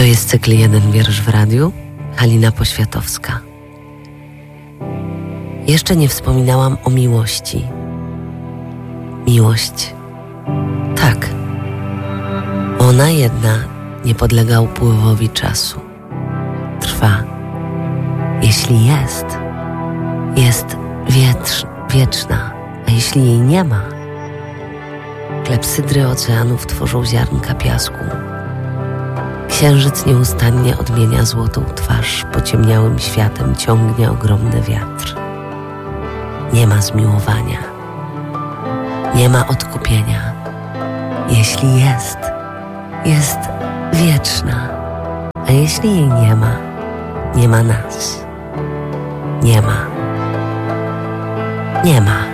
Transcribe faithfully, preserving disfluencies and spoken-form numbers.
jest cykl Jeden wiersz w radiu. Halina Poświatowska. Jeszcze nie wspominałam o miłości. Miłość. Tak. Ona jedna nie podlega upływowi czasu. Trwa. Jeśli jest, jest wiecz, wieczna, a jeśli jej nie ma, klepsydry oceanów tworzą ziarnka piasku. Księżyc nieustannie odmienia złotą twarz, pociemniałym światem ciągnie ogromny wiatr. Nie ma zmiłowania, nie ma odkupienia. Jeśli jest, jest wieczna, a jeśli jej nie ma, nie ma nas. Nie ma. Nie ma.